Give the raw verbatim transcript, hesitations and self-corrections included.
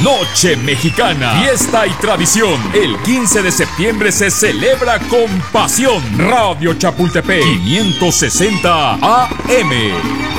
Noche Mexicana, fiesta y tradición. El quince de septiembre se celebra con pasión. Radio Chapultepec, quinientos sesenta A M.